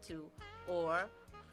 5382 or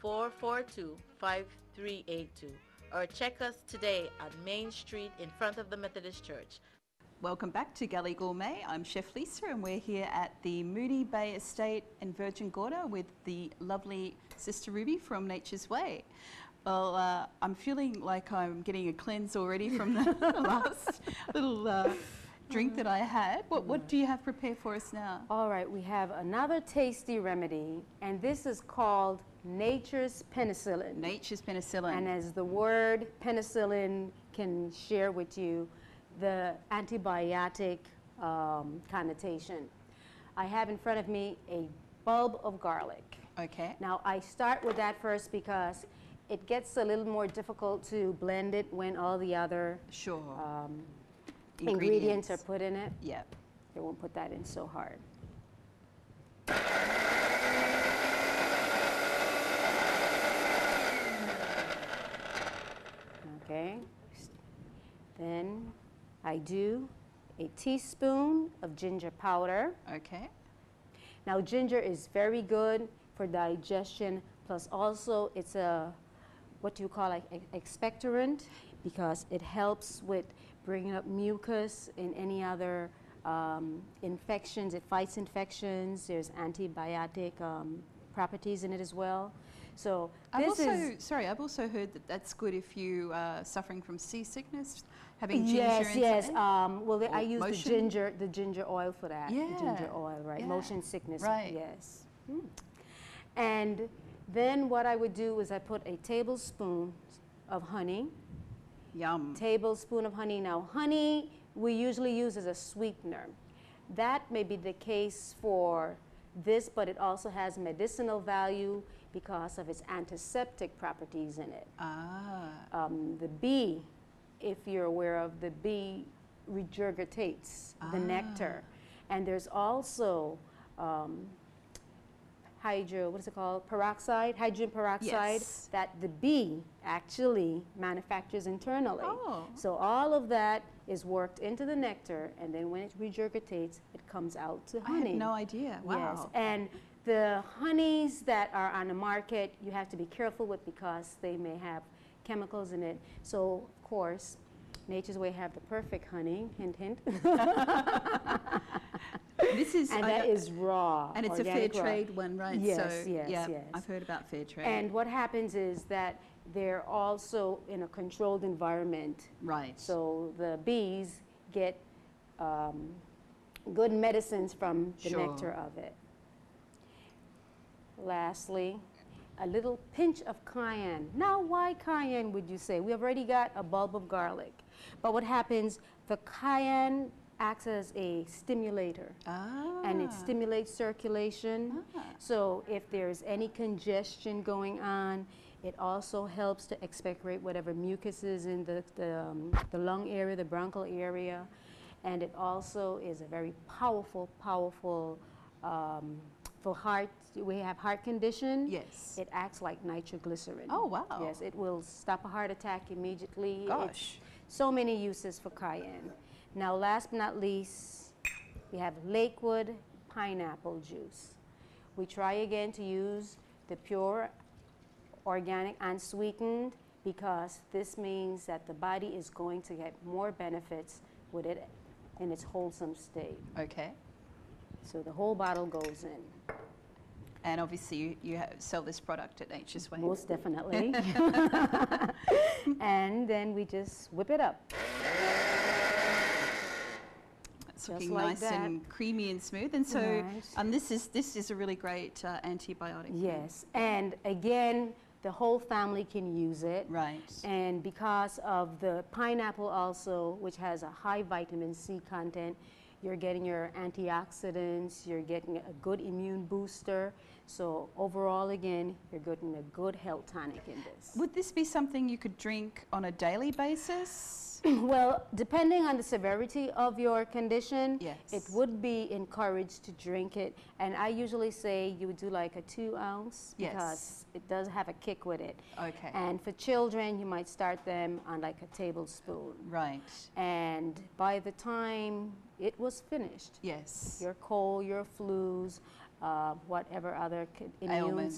442-5382, or check us today on Main Street in front of the Methodist Church. Welcome back to Galley Gourmet. I'm Chef Lisa and we're here at the Moonee Bay Estate in Virgin Gorda with the lovely Sister Ruby from Nature's Way. Well, I'm feeling like I'm getting a cleanse already from the last little drink that I had. What do you have prepared for us now? All right, we have another tasty remedy, and this is called Nature's Penicillin. Nature's Penicillin. And as the word penicillin can share with you, the antibiotic connotation. I have in front of me a bulb of garlic. Okay. Now, I start with that first because it gets a little more difficult to blend it when all the other Sure. ingredients are put in it. Yep. They won't put that in so hard. Okay. Then I do a teaspoon of ginger powder. Okay. Now, ginger is very good for digestion, plus also it's a, what do you call like expectorant, because it helps with bringing up mucus in any other infections. It fights infections. There's antibiotic properties in it as well. So I've also heard that that's good if you are suffering from seasickness, having ginger in yes. something. Well, I use the ginger oil for that. Yeah. The ginger oil, right? Yeah. Motion sickness. Right. Yes. And then what I would do is I put a tablespoon of honey. Yum. Tablespoon of honey. Now, honey we usually use as a sweetener. That may be the case for this, but it also has medicinal value because of its antiseptic properties in it. The bee, if you're aware of, the bee regurgitates the nectar. And there's also hydrogen peroxide Yes. that the bee actually manufactures internally. Oh. So all of that is worked into the nectar, and then when it regurgitates, it comes out to honey. I had no idea. Wow. Yes, and the honeys that are on the market, you have to be careful with because they may have chemicals in it. So, of course, Nature's Way have the perfect honey, hint, hint. That is raw. And it's a fair trade one, right? Yes, so, yes, yeah, yes. I've heard about fair trade. And what happens is that they're also in a controlled environment. Right. So the bees get good medicines from the nectar of it. Lastly, a little pinch of cayenne. Now, why cayenne, would you say? We've already got a bulb of garlic. But what happens, the cayenne acts as a stimulator. And it stimulates circulation. So if there's any congestion going on, it also helps to expectorate whatever mucus is in the lung area, the bronchial area. And it also is a very powerful for heart. We have heart condition. Yes. It acts like nitroglycerin. Oh, wow. Yes, it will stop a heart attack immediately. Gosh. So many uses for cayenne. Now, last but not least, we have Lakewood pineapple juice. We try again to use the pure, organic, unsweetened, because this means that the body is going to get more benefits with it in its wholesome state. Okay. So the whole bottle goes in. And obviously you sell this product at Nature's Way. Most definitely. And then we just whip it up. It's looking like nice that. and creamy and smooth. And so, Nice. this is a really great antibiotic. Yes, and again, the whole family can use it. Right. And because of the pineapple also, which has a high vitamin C content, you're getting your antioxidants, you're getting a good immune booster. So overall, again, you're getting a good health tonic in this. Would this be something you could drink on a daily basis? Well, depending on the severity of your condition, Yes. it would be encouraged to drink it. And I usually say you would do like a 2 ounce Yes. because it does have a kick with it. Okay. And for children, you might start them on like a tablespoon. Right. And by the time it was finished, Yes. your cold, your flus, whatever other immune Ailments.